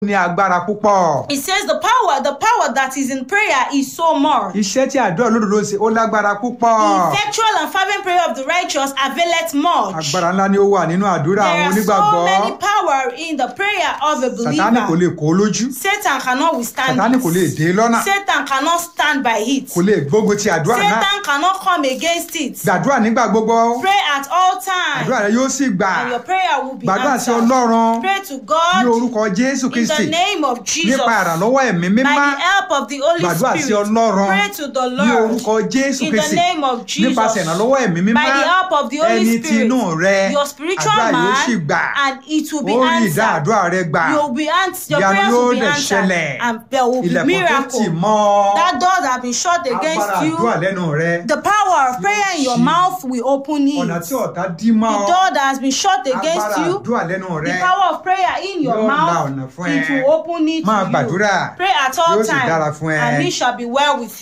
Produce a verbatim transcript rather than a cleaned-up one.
ní agbára púpọ̀. It says the power, the power that is in prayer is so much. Iṣẹ́ tí àdúrà olódodo ṣe ó lágbára púpọ̀. The effectual and fervent prayer of the righteous availeth much. Agbára ńlá ni ó wà nínú àdúrà àwọn There onígbàgbọ́. are so many power in the prayer of a Sàtánì kò believer. lè kó lójú. Satan cannot withstand Sàtánì kò lè it. dé lọ́nà. Satan cannot stand by it. Kò lè gbógun ti àdúrà náà. Satan cannot come against it. Gbàdúrà nígbà gbogbo. Pray at all times, Àdúrà rẹ yóò sì gbà. and your prayer will be Gbàdúrà sí answered. Ọlọ́run Pray to ní God orúkọ Jésù in Kristi. the name of Jesus. Nípa ìrànlọ́wọ́ ẹ̀mí By mímá. the help of the Holy Gbàdúrà sí Spirit, Ọlọ́run pray to the ní Lord orúkọ Jésù in the Kristi. name of Jesus. Nípasẹ̀ ìrànlọ́wọ́ ẹ̀mí mímá. By the help of the Holy Ẹni tí Spirit, inú rẹ. your spiritual Àdúrà yóò sì man, gbà. and it will be Ó rí ìdá answered. àdúrà rẹ gbà. You will be answered. Your Ìyanu prayers yóò will be dẹ̀ answered, ṣẹlẹ̀. and there will be Ilẹ̀kùn tó miracle. tì mọ́. That door that have been shut against Agbára you, àdúrà lẹ́nu rẹ. the power of prayer in your ṣí. mouth will open it. Ọ̀nà tí ọ̀tá dí mọ́. The door that has been shut against Agbára you, àdúrà lẹ́nu the rẹ. power of prayer in your Yóò la mouth, ọ̀nà fún it ẹ. will open it Máa to gbàdúrà. you. Pray at all Yóò sì dára times, fún ẹ. and it shall be well with you.